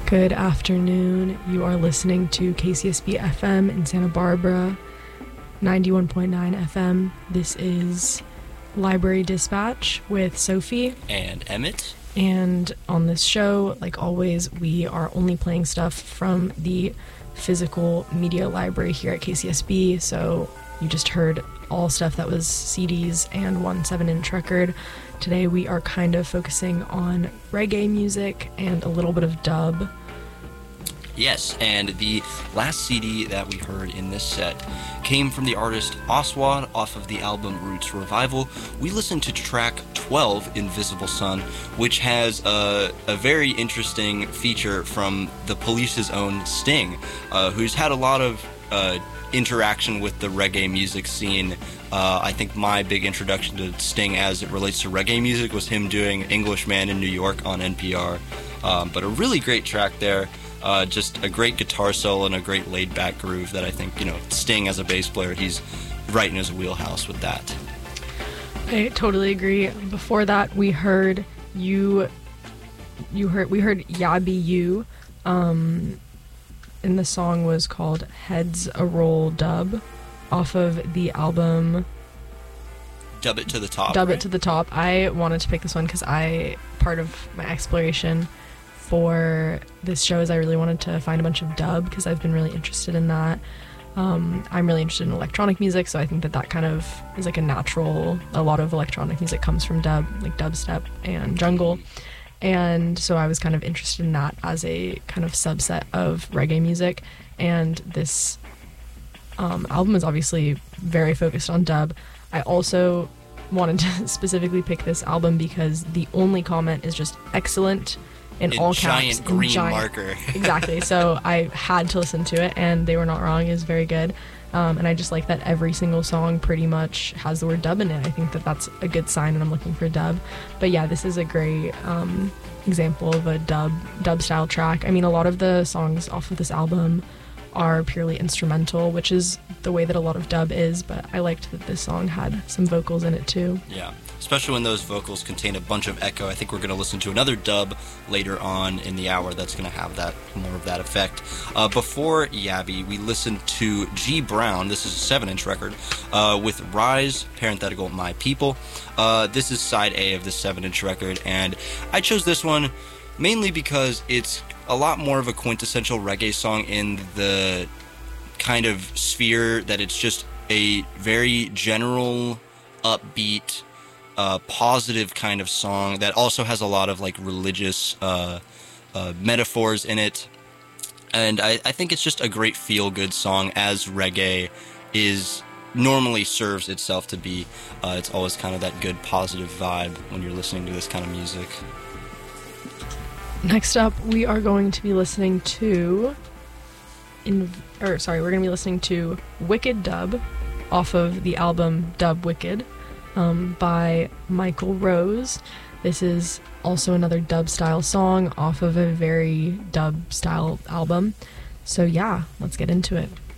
Good afternoon. You are listening to KCSB FM in Santa Barbara, 91.9 FM. This is Library Dispatch with Sophie and Emmett. And on this show, like always, we are only playing stuff from the physical media library here at KCSB. So you just heard all stuff that was CDs and one 7-inch record. Today we are kind of focusing on reggae music and a little bit of dub. Yes, and the last CD that we heard in this set came from the artist Aswad off of the album Roots Revival. We listened to track 12, Invisible Sun, which has a very interesting feature from the Police's own Sting, who's had a lot of interaction with the reggae music scene. I think my big introduction to Sting as it relates to reggae music was him doing Englishman in New York on NPR. But a really great track there. Just a great guitar solo and a great laid-back groove that I think, Sting as a bass player, he's right in his wheelhouse with that. I totally agree. Before that, we heard we heard Yabi You, and the song was called Heads A Roll Dub, off of the album Dub It to the Top. Dub It to the Top. I wanted to pick this one because part of my exploration for this show is I really wanted to find a bunch of dub because I've been really interested in that. I'm really interested in electronic music, so I think that kind of is like a lot of electronic music comes from dub, like dubstep and jungle. And so I was kind of interested in that as a kind of subset of reggae music. And this album is obviously very focused on dub. I also wanted to specifically pick this album because the only comment is just excellent in all caps. Giant green marker. Exactly. So I had to listen to it, and they were not wrong. It was very good. And I just like that every single song pretty much has the word dub in it. I think that's a good sign when I'm looking for dub. But yeah, this is a great example of a dub style track. I mean, a lot of the songs off of this album are purely instrumental, which is the way that a lot of dub is, but I liked that this song had some vocals in it too. Yeah, especially when those vocals contain a bunch of echo. I think we're going to listen to another dub later on in the hour that's going to have more of that effect. Before Yabi, we listened to G Brown. This is a 7-inch record with Rise, parenthetical, My People. This is side A of the 7-inch record, and I chose this one mainly because it's a lot more of a quintessential reggae song in the kind of sphere that it's just a very general, upbeat, positive kind of song that also has a lot of like religious metaphors in it. And I think it's just a great feel-good song, as reggae is normally serves itself to be. It's always kind of that good positive vibe when you're listening to this kind of music. Next up, we are going to be listening to Wicked Dub off of the album Dub Wicked by Michael Rose. This is also another dub style song off of a very dub style album. So yeah, let's get into it.